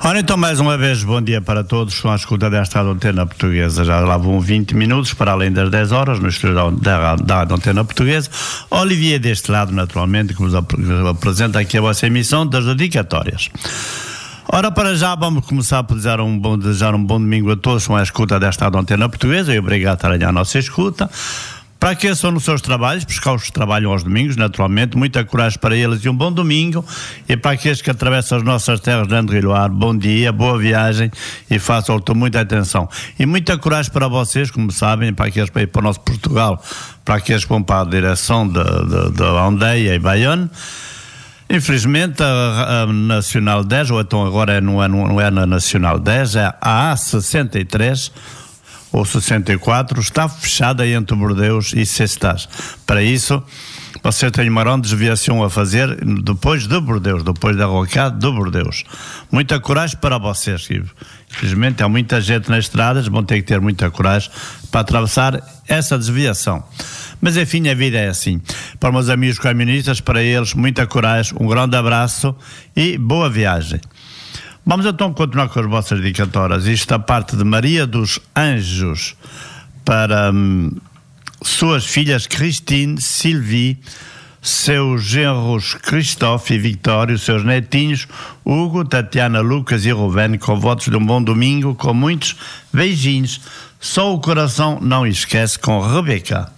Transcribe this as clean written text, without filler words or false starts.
Ora, então, mais uma vez, bom dia para todos com a escuta desta Antena Portuguesa. Já lá vão 20 minutos para além das 10 horas no estúdio da Antena Portuguesa. Olivier deste lado, naturalmente, que vos apresenta aqui a vossa emissão das dedicatórias. Ora, para já vamos começar por desejar um bom domingo a todos com a escuta desta Antena Portuguesa e obrigado a estar a nossa escuta. Para aqueçam nos seus trabalhos, para os que trabalham aos domingos, naturalmente, muita coragem para eles e um bom domingo. E para aqueles que atravessam as nossas terras de Andrilhoar, bom dia, boa viagem e façam muita atenção. E muita coragem para vocês, como sabem, para aqueles para ir para o nosso Portugal, para aqueles que vão para a direção de Aldeia e Bayonne. Infelizmente a Nacional 10, ou então agora não é na Nacional 10, é a A63 ou 64, está fechada entre Bordeus e Sestás. Para isso, você tem uma grande desviação a fazer depois de Bordeus, depois da rocada de Bordeus. Muita coragem para vocês. Infelizmente há muita gente nas estradas, vão ter que ter muita coragem para atravessar essa desviação. Mas enfim, a vida é assim. Para os meus amigos caministas, para eles, muita coragem, um grande abraço e boa viagem. Vamos então continuar com as vossas dedicatórias. Isto a parte de Maria dos Anjos para suas filhas Cristine, Sylvie, seus genros Cristóvão e Victório, seus netinhos Hugo, Tatiana, Lucas e Rubén, com votos de um bom domingo, com muitos beijinhos. Só o coração não esquece, com Rebeca.